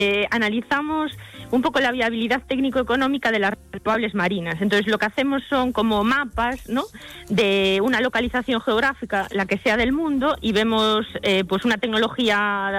analizamos un poco la viabilidad técnico-económica de las renovables marinas. Entonces, lo que hacemos son como mapas, ¿no?, de una localización geográfica, la que sea del mundo, y vemos pues una tecnología